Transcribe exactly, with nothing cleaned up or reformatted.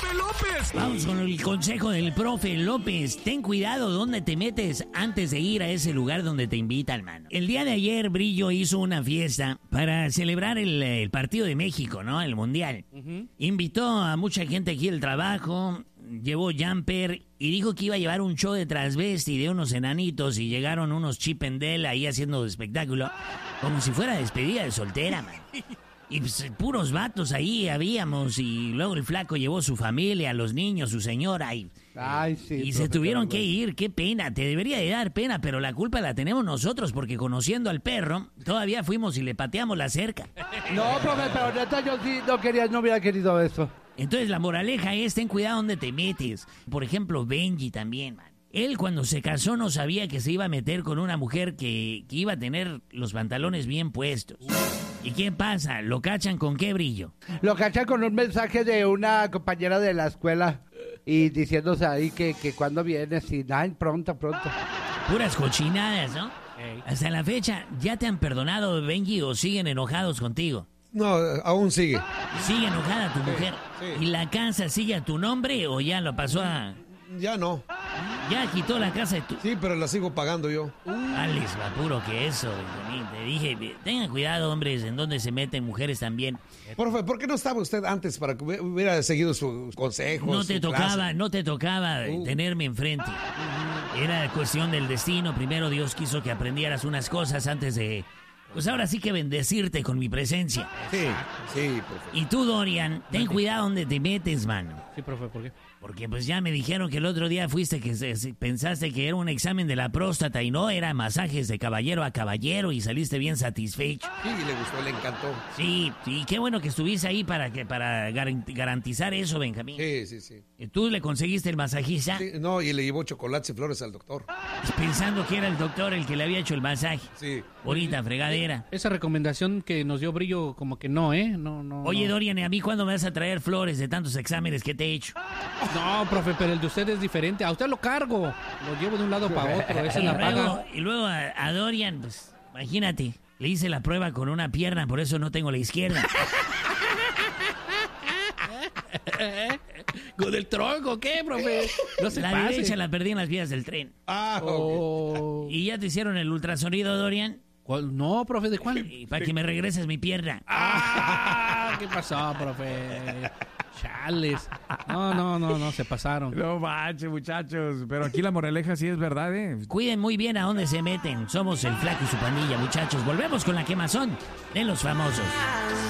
profe López. Vamos con el consejo del profe López. Ten cuidado dónde te metes antes de ir a ese lugar donde te invitan, mano. El día de ayer, Brillo hizo una fiesta para celebrar el, el partido de México, ¿no? El Mundial. Uh-huh. Invitó a mucha gente aquí del trabajo, llevó jumper y dijo que iba a llevar un show de transvesti de unos enanitos y llegaron unos Chip and Dale ahí haciendo espectáculo. Como si fuera despedida de soltera, man. Y pues, puros vatos ahí habíamos, y luego el flaco llevó su familia, los niños, su señora, y, Ay, sí, y se tuvieron que ir. Qué pena, te debería de dar pena, pero la culpa la tenemos nosotros, porque conociendo al perro, todavía fuimos y le pateamos la cerca. No, profe, pero neta yo sí no quería, no hubiera querido eso. Entonces la moraleja es, ten cuidado donde te metes. Por ejemplo, Benji también, man. Él cuando se casó no sabía que se iba a meter con una mujer que, que iba a tener los pantalones bien puestos. ¿Y qué pasa? ¿Lo cachan con qué, Brillo? Lo cachan con un mensaje de una compañera de la escuela y diciéndose ahí que, que cuando vienes y ay, pronto, pronto. Puras cochinadas, ¿no? Hey. Hasta la fecha, ¿ya te han perdonado, Benji, o siguen enojados contigo? No, aún sigue. ¿Sigue enojada tu sí, mujer? Sí. ¿Y la casa sigue a tu nombre o ya lo pasó a...? Ya no. ¿Ya quitó la casa de tu...? Sí, pero la sigo pagando yo. Uh. Alex, más puro que eso, Benjamín. Te dije, tengan cuidado, hombres, en donde se meten mujeres también. Profe, ¿por qué no estaba usted antes para que hubiera seguido sus consejos? No te tocaba, clase? no te tocaba uh. tenerme enfrente. Uh-huh. Era cuestión del destino. Primero Dios quiso que aprendieras unas cosas antes de... Pues ahora sí que bendecirte con mi presencia. Sí, sí, profe. Y tú, Dorian, ten cuidado donde te metes, mano. Sí, profe, ¿por qué? Porque pues ya me dijeron que el otro día fuiste que se, pensaste que era un examen de la próstata y no, era masajes de caballero a caballero y saliste bien satisfecho. Sí, le gustó, le encantó. Sí, sí, qué bueno que estuviste ahí para que para garantizar eso, Benjamín. Sí, sí, sí. ¿Tú le conseguiste el masajista? Sí, no, y le llevó chocolates y flores al doctor. Pensando que era el doctor el que le había hecho el masaje. Sí. Bonita fregadera. Esa recomendación que nos dio Brillo, como que no, ¿eh? No, no. Oye, no. Dorian, ¿y a mí cuándo me vas a traer flores de tantos exámenes que te he hecho? No, profe, pero el de usted es diferente. A usted lo cargo. Lo llevo de un lado para otro. Esa es la paga. Y luego a, a Dorian, pues, imagínate, le hice la prueba con una pierna, por eso no tengo la izquierda. ¿Con el tronco qué, profe? No se La pase. derecha la perdí en las vías del tren. Ah, oh. Okay. ¿Y ya te hicieron el ultrasonido, Dorian? ¿Cuál? No, profe, ¿de cuál? Para que me regreses mi pierna. Ah, ¿qué pasó, profe? Chales. No, no, no, no, se pasaron. No manches, muchachos. Pero aquí la moraleja sí es verdad, ¿eh? Cuiden muy bien a dónde se meten. Somos el Flaco y su pandilla, muchachos. Volvemos con la quemazón de los famosos.